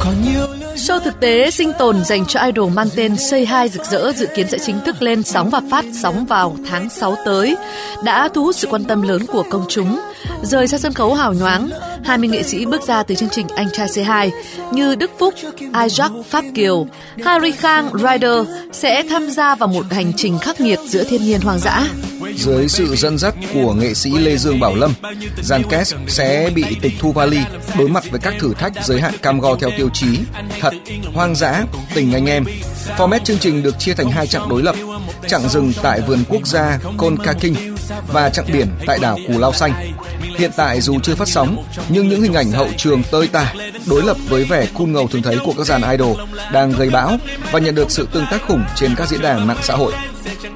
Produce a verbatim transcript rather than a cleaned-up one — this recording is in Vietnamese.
Show thực tế sinh tồn dành cho idol mang tên Say Hi rực rỡ dự kiến sẽ chính thức lên sóng và phát sóng vào tháng sáu tới, đã thu hút sự quan tâm lớn của công chúng. Rời xa sân khấu hào nhoáng, hai mươi nghệ sĩ bước ra từ chương trình Anh trai Say Hi như Đức Phúc, Isaac, Pháp Kiều, Harry Khang, Ryder sẽ tham gia vào một hành trình khắc nghiệt giữa thiên nhiên hoang dã. Dưới sự dẫn dắt của nghệ sĩ Lê Dương Bảo Lâm, dàn cast sẽ bị tịch thu vali, đối mặt với các thử thách giới hạn cam go theo tiêu chí thật, hoang dã, tình anh em. Format chương trình được chia thành hai chặng đối lập, chặng rừng tại vườn quốc gia Kon Ka-king và chặng biển tại đảo Cù Lao Xanh. Hiện tại dù chưa phát sóng, nhưng những hình ảnh hậu trường tơi tả, đối lập với vẻ cool ngầu thường thấy của các dàn idol đang gây bão và nhận được sự tương tác khủng trên các diễn đàn mạng xã hội.